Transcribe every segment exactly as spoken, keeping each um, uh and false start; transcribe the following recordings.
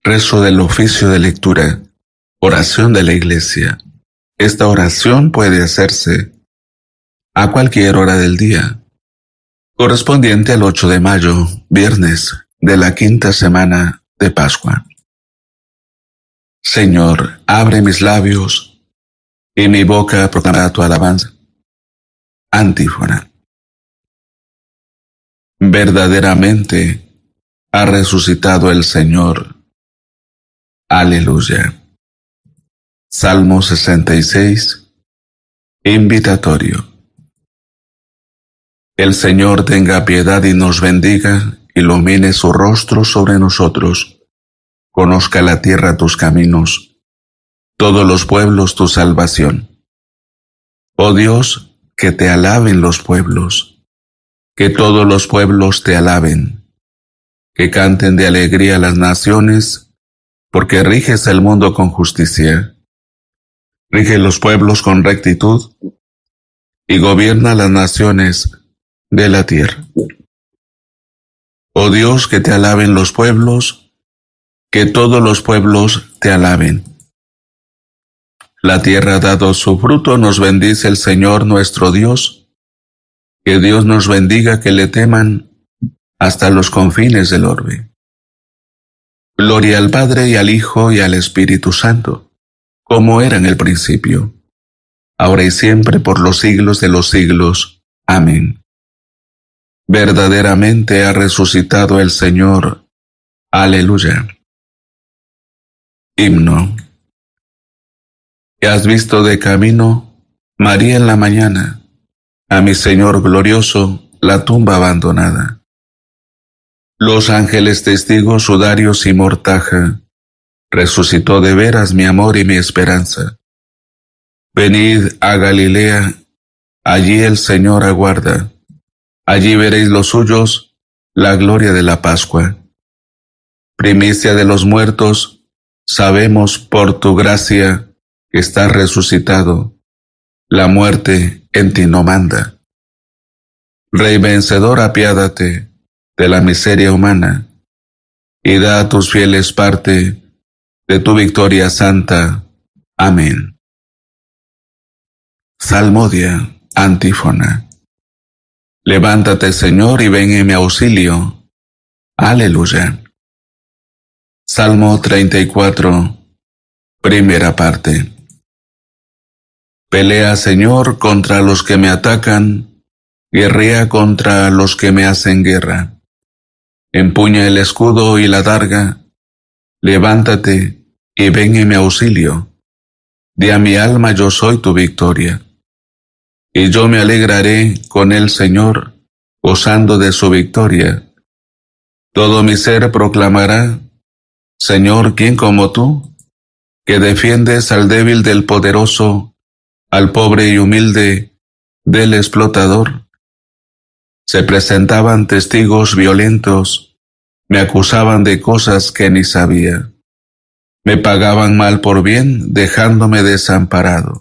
Rezo del oficio de lectura. Oración de la Iglesia. Esta oración puede hacerse a cualquier hora del día, correspondiente al ocho de mayo, viernes de la quinta semana de Pascua. Señor, abre mis labios, y mi boca proclamará tu alabanza. Antífona. Verdaderamente ha resucitado el Señor. Aleluya. Salmo sesenta y seis. Invitatorio. El Señor tenga piedad y nos bendiga, ilumine su rostro sobre nosotros. Conozca la tierra tus caminos, todos los pueblos tu salvación. Oh Dios, que te alaben los pueblos, que todos los pueblos te alaben, que canten de alegría las naciones, porque riges el mundo con justicia. Rige los pueblos con rectitud y gobierna las naciones de la tierra. Oh Dios, que te alaben los pueblos, que todos los pueblos te alaben. La tierra ha dado su fruto, nos bendice el Señor nuestro Dios. Que Dios nos bendiga, que le teman hasta los confines del orbe. Gloria al Padre y al Hijo y al Espíritu Santo, como era en el principio, ahora y siempre por los siglos de los siglos. Amén. Verdaderamente ha resucitado el Señor. Aleluya. Himno. Que has visto de camino, María en la mañana, a mi Señor glorioso, la tumba abandonada. Los ángeles testigos, sudarios y mortaja, resucitó de veras mi amor y mi esperanza. Venid a Galilea, allí el Señor aguarda. Allí veréis los suyos, la gloria de la Pascua. Primicia de los muertos, sabemos por tu gracia que estás resucitado. La muerte en ti no manda. Rey vencedor, apiádate de la miseria humana y da a tus fieles parte de tu victoria santa. Amén. Salmodia, antífona. Levántate, Señor, y ven en mi auxilio. Aleluya. Salmo treinta y cuatro, primera parte. Pelea, Señor, contra los que me atacan, guerrea contra los que me hacen guerra. Empuña el escudo y la darga, levántate y ven en mi auxilio. Di a mi alma, yo soy tu victoria. Y yo me alegraré con el Señor, gozando de su victoria. Todo mi ser proclamará, Señor, ¿quién como tú? Que defiendes al débil del poderoso, al pobre y humilde del explotador. Se presentaban testigos violentos, me acusaban de cosas que ni sabía. Me pagaban mal por bien, dejándome desamparado.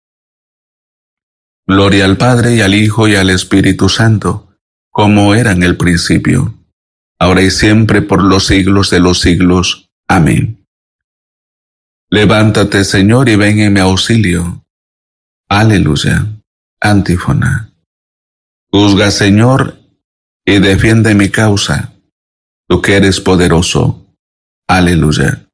Gloria al Padre y al Hijo y al Espíritu Santo, como era en el principio, ahora y siempre por los siglos de los siglos. Amén. Levántate, Señor, y ven en mi auxilio. Aleluya. Antífona. Juzga, Señor, y defiende mi causa, tú que eres poderoso. Aleluya.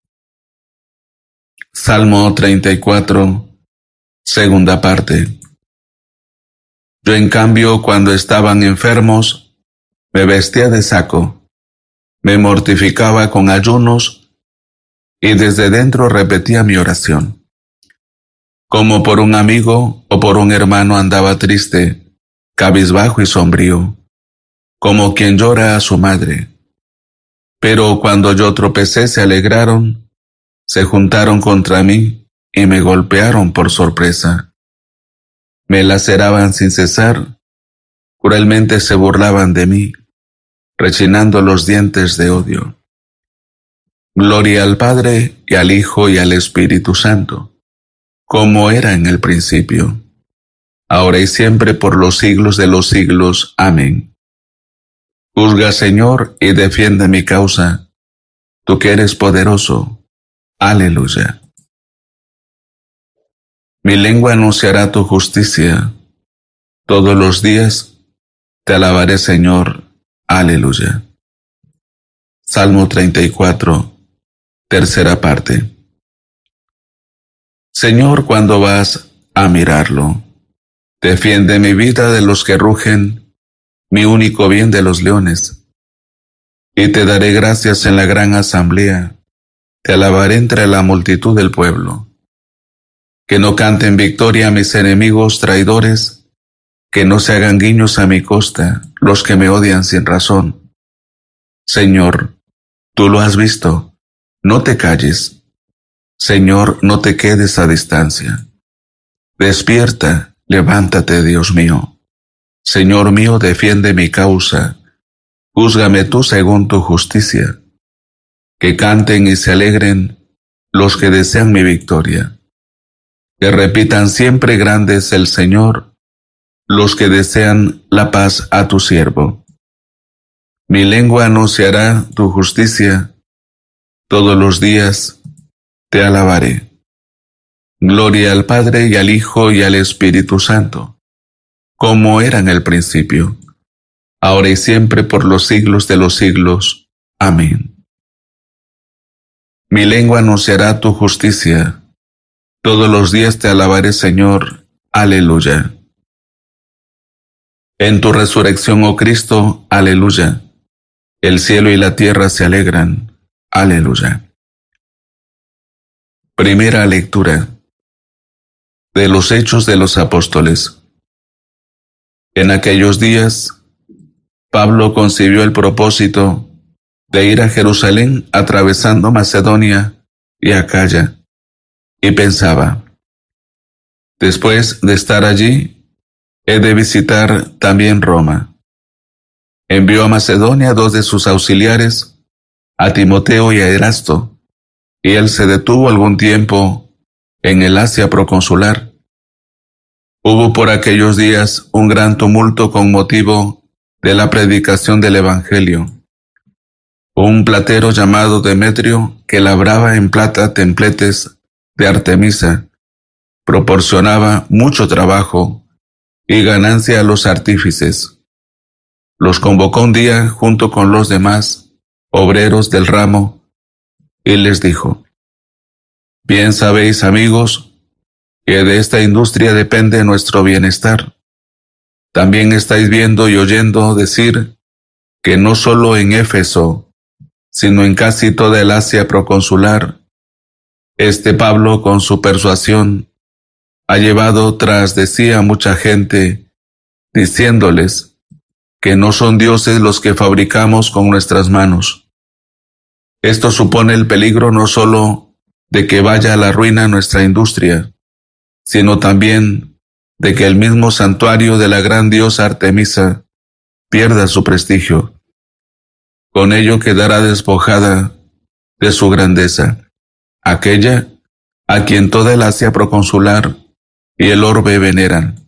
Salmo treinta y cuatro, segunda parte. Yo, en cambio, cuando estaban enfermos, me vestía de saco, me mortificaba con ayunos, y desde dentro repetía mi oración. Como por un amigo o por un hermano andaba triste, cabizbajo y sombrío, como quien llora a su madre. Pero cuando yo tropecé se alegraron, se juntaron contra mí y me golpearon por sorpresa. Me laceraban sin cesar, cruelmente se burlaban de mí, rechinando los dientes de odio. Gloria al Padre y al Hijo y al Espíritu Santo, como era en el principio, ahora y siempre por los siglos de los siglos. Amén. Juzga, Señor, y defiende mi causa, tú que eres poderoso. Aleluya. Mi lengua anunciará tu justicia. Todos los días te alabaré, Señor. Aleluya. Salmo treinta y cuatro, tercera parte. Señor, cuando vas a mirarlo, defiende mi vida de los que rugen, mi único bien de los leones. Y te daré gracias en la gran asamblea, te alabaré entre la multitud del pueblo. Que no canten victoria a mis enemigos traidores, que no se hagan guiños a mi costa los que me odian sin razón. Señor, tú lo has visto, no te calles. Señor, no te quedes a distancia. Despierta, levántate, Dios mío. Señor mío, defiende mi causa. Júzgame tú según tu justicia. Que canten y se alegren los que desean mi victoria. Que repitan siempre grande es el Señor, los que desean la paz a tu siervo. Mi lengua anunciará tu justicia, todos los días te alabaré. Gloria al Padre y al Hijo y al Espíritu Santo, como era en el principio, ahora y siempre por los siglos de los siglos. Amén. Mi lengua anunciará tu justicia. Todos los días te alabaré, Señor. Aleluya. En tu resurrección, oh Cristo, aleluya. El cielo y la tierra se alegran. Aleluya. Primera lectura de los Hechos de los Apóstoles. En aquellos días, Pablo concibió el propósito de ir a Jerusalén atravesando Macedonia y Acaya. Y pensaba, después de estar allí, he de visitar también Roma. Envió a Macedonia dos de sus auxiliares, a Timoteo y a Erasto, y él se detuvo algún tiempo en el Asia proconsular. Hubo por aquellos días un gran tumulto con motivo de la predicación del Evangelio. Un platero llamado Demetrio, que labraba en plata templetes de Artemisa, proporcionaba mucho trabajo y ganancia a los artífices. Los convocó un día junto con los demás obreros del ramo y les dijo: bien sabéis, amigos, que de esta industria depende nuestro bienestar. También estáis viendo y oyendo decir que no solo en Éfeso, sino en casi toda el Asia proconsular, este Pablo, con su persuasión, ha llevado tras de sí a mucha gente, diciéndoles que no son dioses los que fabricamos con nuestras manos. Esto supone el peligro no solo de que vaya a la ruina nuestra industria, sino también de que el mismo santuario de la gran diosa Artemisa pierda su prestigio. Con ello quedará despojada de su grandeza aquella a quien toda el Asia proconsular y el orbe veneran.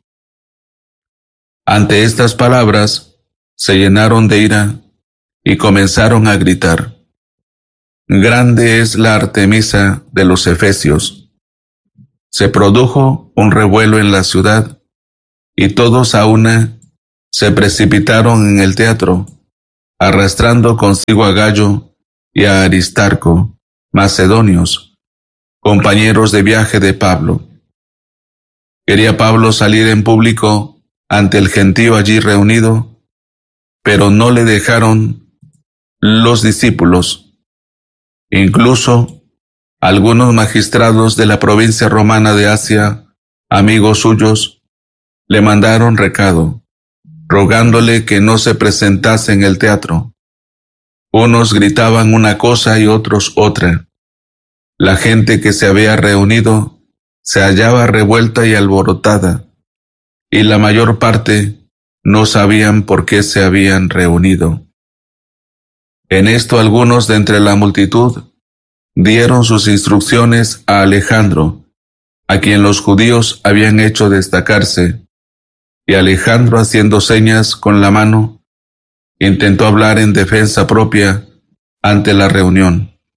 Ante estas palabras se llenaron de ira y comenzaron a gritar: grande es la Artemisa de los Efesios. Se produjo un revuelo en la ciudad y todos a una se precipitaron en el teatro, arrastrando consigo a Gayo y a Aristarco, macedonios, compañeros de viaje de Pablo. Quería Pablo salir en público ante el gentío allí reunido, pero no le dejaron los discípulos. Incluso algunos magistrados de la provincia romana de Asia, amigos suyos, le mandaron recado, rogándole que no se presentase en el teatro. Unos gritaban una cosa y otros otra. La gente que se había reunido se hallaba revuelta y alborotada, y la mayor parte no sabían por qué se habían reunido. En esto algunos de entre la multitud dieron sus instrucciones a Alejandro, a quien los judíos habían hecho destacarse, y Alejandro, haciendo señas con la mano, intentó hablar en defensa propia ante la reunión.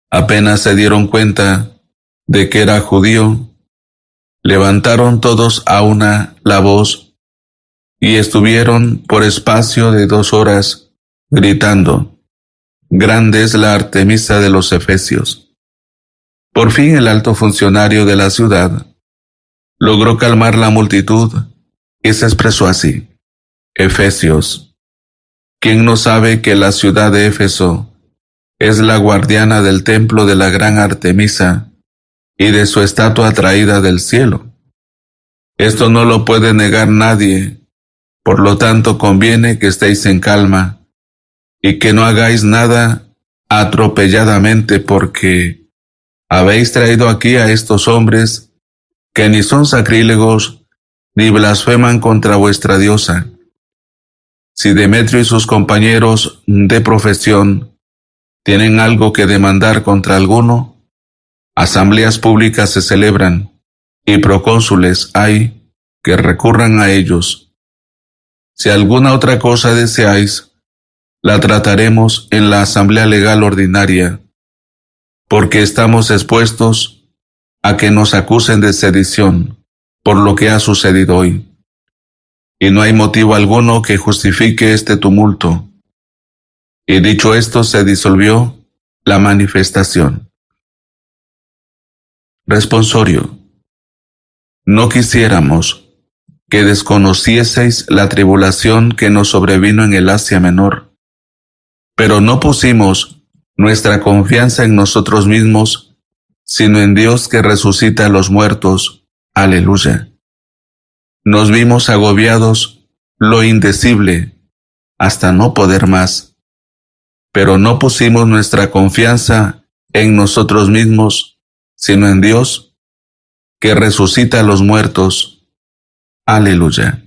Apenas se dieron cuenta de que era judío, levantaron todos a una la voz y estuvieron por espacio de dos horas gritando: «Grande es la Artemisa de los Efesios». Por fin el alto funcionario de la ciudad logró calmar la multitud y se expresó así: «Efesios, ¿quién no sabe que la ciudad de Éfeso es la guardiana del templo de la gran Artemisa y de su estatua traída del cielo? Esto no lo puede negar nadie, por lo tanto conviene que estéis en calma y que no hagáis nada atropelladamente, porque habéis traído aquí a estos hombres que ni son sacrílegos ni blasfeman contra vuestra diosa. Si Demetrio y sus compañeros de profesión tienen algo que demandar contra alguno, asambleas públicas se celebran y procónsules hay que recurran a ellos. Si alguna otra cosa deseáis, la trataremos en la asamblea legal ordinaria, porque estamos expuestos a que nos acusen de sedición por lo que ha sucedido hoy, y no hay motivo alguno que justifique este tumulto». Y dicho esto, se disolvió la manifestación. Responsorio. No quisiéramos que desconocieseis la tribulación que nos sobrevino en el Asia Menor, pero no pusimos nuestra confianza en nosotros mismos, sino en Dios que resucita a los muertos. Aleluya. Nos vimos agobiados lo indecible hasta no poder más, pero no pusimos nuestra confianza en nosotros mismos, sino en Dios que resucita a los muertos. Aleluya.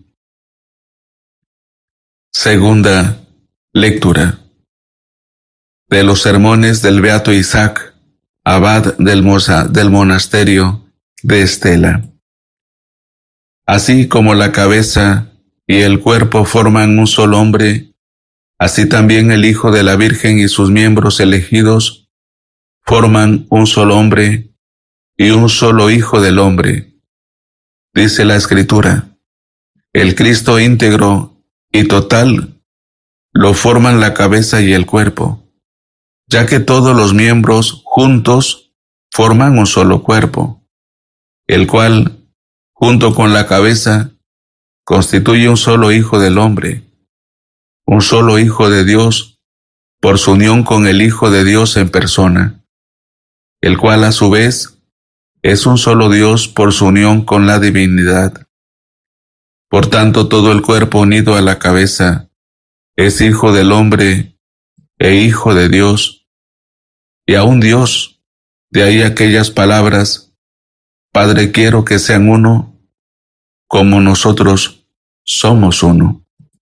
Segunda lectura de los sermones del beato Isaac, abad del, Mosa, del monasterio de Estela. Así como la cabeza y el cuerpo forman un solo hombre, así también el Hijo de la Virgen y sus miembros elegidos forman un solo hombre y un solo Hijo del hombre. Dice la Escritura: el Cristo íntegro y total lo forman la cabeza y el cuerpo, ya que todos los miembros juntos forman un solo cuerpo, el cual, junto con la cabeza, constituye un solo Hijo del hombre, un solo Hijo de Dios, por su unión con el Hijo de Dios en persona, el cual a su vez es un solo Dios por su unión con la divinidad. Por tanto, todo el cuerpo unido a la cabeza es Hijo del hombre e Hijo de Dios, y aún Dios. De ahí aquellas palabras: Padre, quiero que sean uno, como nosotros somos uno.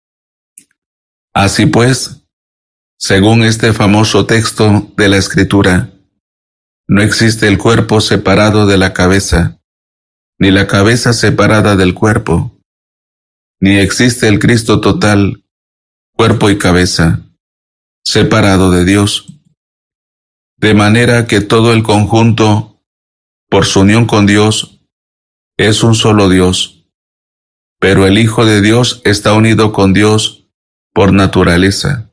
Así pues, según este famoso texto de la Escritura, no existe el cuerpo separado de la cabeza, ni la cabeza separada del cuerpo, ni existe el Cristo total, cuerpo y cabeza, separado de Dios. De manera que todo el conjunto, por su unión con Dios, es un solo Dios, pero el Hijo de Dios está unido con Dios por naturaleza.